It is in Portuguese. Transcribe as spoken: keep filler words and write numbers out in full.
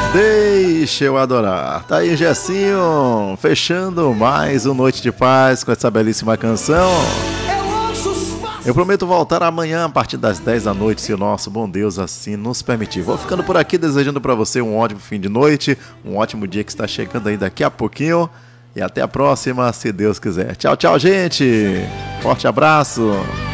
Deixa eu adorar. Tá aí, Gessinho, fechando mais um Noite de Paz com essa belíssima canção. Eu prometo voltar amanhã a partir das dez da noite, se o nosso bom Deus assim nos permitir. Vou ficando por aqui desejando para você um ótimo fim de noite, um ótimo dia que está chegando aí daqui a pouquinho. E até a próxima, se Deus quiser. Tchau, tchau, gente. Forte abraço.